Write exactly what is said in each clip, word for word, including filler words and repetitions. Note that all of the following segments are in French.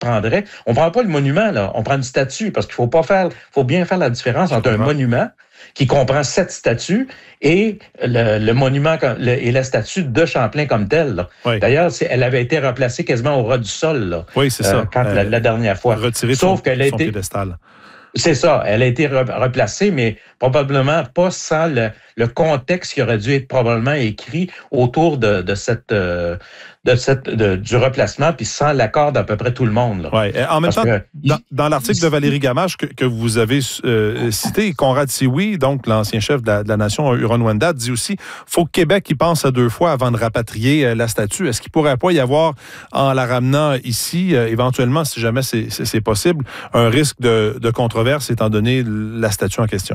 prendrait, on ne prend pas le monument, là, on prend une statue, parce qu'il faut pas faire, faut bien faire la différence entre un monument qui comprend sept statues et le, le monument le, et la statue de Champlain comme telle. Oui. D'ailleurs, c'est, elle avait été replacée quasiment au ras du sol. Là, oui, c'est euh, ça. Quand euh, la, la dernière fois. Retirée Sauf son, qu'elle a son été piédestal. C'est ça. Elle a été re- replacée, mais probablement pas sans le, le contexte qui aurait dû être probablement écrit autour de, de cette, euh, de cette, de, du replacement, puis sans l'accord d'à peu près tout le monde. Oui. En même Parce temps, que, dans, dans l'article de Valérie Gamache que, que vous avez euh, cité, Conrad Sioui, donc l'ancien chef de la, de la nation Huron-Wendat, dit aussi faut que Québec y pense à deux fois avant de rapatrier euh, la statue. Est-ce qu'il pourrait pas y avoir, en la ramenant ici, euh, éventuellement, si jamais c'est, c'est, c'est possible, un risque de, de controverse étant donné la statue en question?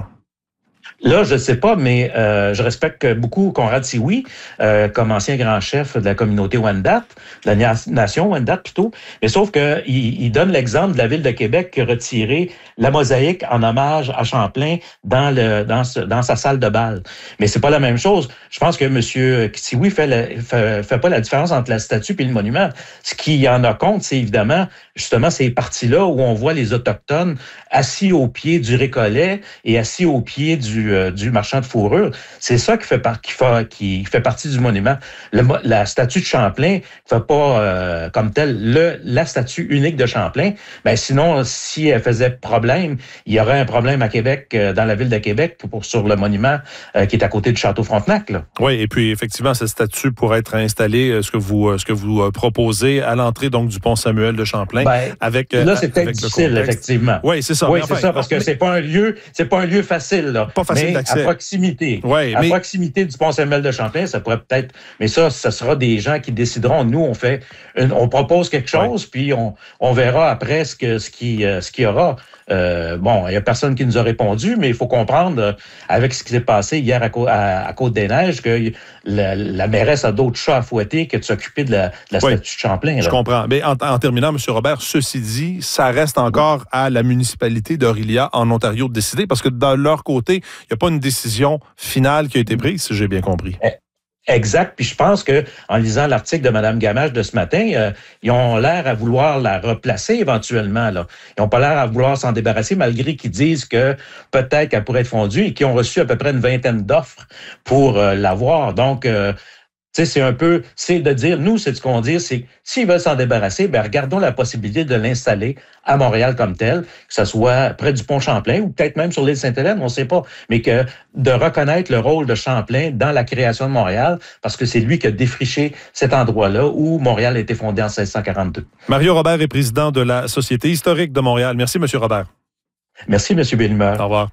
Là, je ne sais pas, mais euh, je respecte beaucoup Conrad Sioui, euh, comme ancien grand chef de la communauté Wendat, de la nation Wendat plutôt. Mais sauf qu'il il donne l'exemple de la ville de Québec qui a retiré la mosaïque en hommage à Champlain dans le dans, ce, dans sa salle de bal. Mais c'est pas la même chose. Je pense que M. Sioui fait, la, fait fait pas la différence entre la statue et le monument. Ce qui en a compte, c'est évidemment justement ces parties-là où on voit les Autochtones assis au pied du récollet et assis au pied du Du, du marchand de fourrure. C'est ça qui fait, par, qui fait, qui fait partie du monument. Le, la statue de Champlain ne fait pas euh, comme telle le, la statue unique de Champlain. Ben, sinon, si elle faisait problème, il y aurait un problème à Québec, euh, dans la ville de Québec, pour, sur le monument euh, qui est à côté du Château-Frontenac. Là. Oui, et puis effectivement, cette statue pourrait être installée, ce que vous, ce que vous proposez, à l'entrée donc du pont Samuel de Champlain. Ben, avec, là, c'est peut-être avec difficile, effectivement. Oui, c'est ça. Oui, enfin, c'est ça, parce que mais... c'est pas un lieu, c'est pas un lieu facile, là. Pas facile mais d'accès. À proximité. Ouais, à mais... proximité du pont Samuel de Champlain, ça pourrait peut-être. Mais ça, ça sera des gens qui décideront. Nous, on fait, une, on propose quelque chose, ouais. puis on, on verra après ce que ce qui, euh, ce qu'il y aura. Euh, bon, il y a personne qui nous a répondu, mais il faut comprendre, euh, avec ce qui s'est passé hier à, à, à Côte-des-Neiges, que la, la mairesse a d'autres chats à fouetter que de s'occuper de la, de la oui, statue de Champlain. Là. Je comprends. Mais en, en terminant, M. Robert, ceci dit, ça reste encore à la municipalité d'Orillia, en Ontario, de décider, parce que de leur côté, il n'y a pas une décision finale qui a été prise, si j'ai bien compris. Exact. Puis je pense que en lisant l'article de Mme Gamache de ce matin, euh, ils ont l'air à vouloir la replacer éventuellement. Là. Ils n'ont pas l'air à vouloir s'en débarrasser, malgré qu'ils disent que peut-être qu'elle pourrait être fondue et qu'ils ont reçu à peu près une vingtaine d'offres pour euh, l'avoir. Donc, euh, tu sais, c'est un peu, c'est de dire, nous, c'est ce qu'on dit, c'est que s'ils veulent s'en débarrasser, ben regardons la possibilité de l'installer à Montréal comme tel, que ce soit près du pont Champlain ou peut-être même sur l'île Sainte-Hélène, on ne sait pas, mais que de reconnaître le rôle de Champlain dans la création de Montréal, parce que c'est lui qui a défriché cet endroit-là où Montréal a été fondé en seize cent quarante-deux. Mario Robert est président de la Société historique de Montréal. Merci, M. Robert. Merci, M. Bellemare. Au revoir.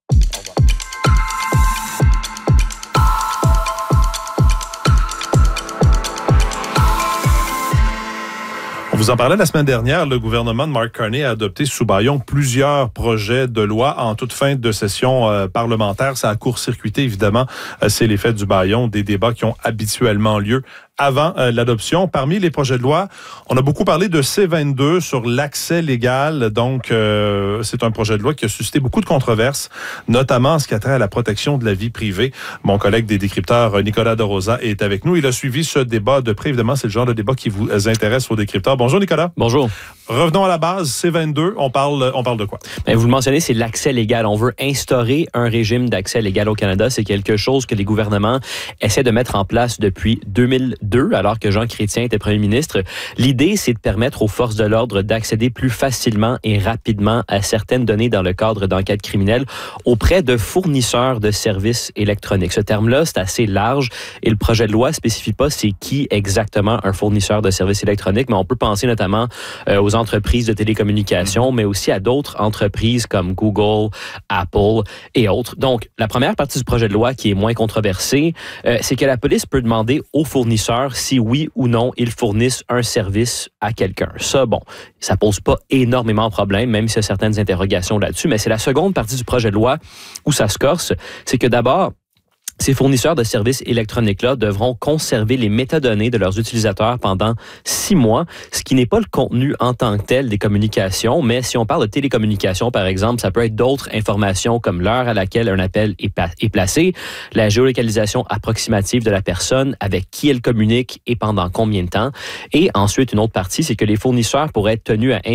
On vous en parlait la semaine dernière, le gouvernement de Mark Carney a adopté sous bâillon plusieurs projets de loi en toute fin de session euh, parlementaire. Ça a court-circuité, évidemment, euh, c'est l'effet du bâillon, des débats qui ont habituellement lieu avant euh, l'adoption. Parmi les projets de loi, on a beaucoup parlé de C vingt-deux sur l'accès légal. Donc, euh, c'est un projet de loi qui a suscité beaucoup de controverses, notamment en ce qui a trait à la protection de la vie privée. Mon collègue des décrypteurs, Nicolas De Rosa, est avec nous. Il a suivi ce débat de près. Évidemment, c'est le genre de débat qui vous intéresse aux décrypteurs. Bonjour, Nicolas. Bonjour. Revenons à la base. C vingt-deux, on parle, on parle de quoi? Bien, vous le mentionnez, c'est l'accès légal. On veut instaurer un régime d'accès légal au Canada. C'est quelque chose que les gouvernements essaient de mettre en place depuis deux mille deux, alors que Jean Chrétien était premier ministre. L'idée, c'est de permettre aux forces de l'ordre d'accéder plus facilement et rapidement à certaines données dans le cadre d'enquêtes criminelles auprès de fournisseurs de services électroniques. Ce terme-là, c'est assez large et le projet de loi ne spécifie pas c'est qui exactement un fournisseur de services électroniques, mais on peut penser notamment euh, aux entreprises de télécommunications, mais aussi à d'autres entreprises comme Google, Apple et autres. Donc, la première partie du projet de loi qui est moins controversée, euh, c'est que la police peut demander aux fournisseurs si oui ou non ils fournissent un service à quelqu'un. Ça, bon, ça pose pas énormément de problèmes, même s'il y a certaines interrogations là-dessus, mais c'est la seconde partie du projet de loi où ça se corse, c'est que d'abord, Ces fournisseurs de services électroniques-là devront conserver les métadonnées de leurs utilisateurs pendant six mois, ce qui n'est pas le contenu en tant que tel des communications, mais si on parle de télécommunications, par exemple, ça peut être d'autres informations comme l'heure à laquelle un appel est, pa- est placé, la géolocalisation approximative de la personne, avec qui elle communique et pendant combien de temps. Et ensuite, une autre partie, c'est que les fournisseurs pourraient être tenus à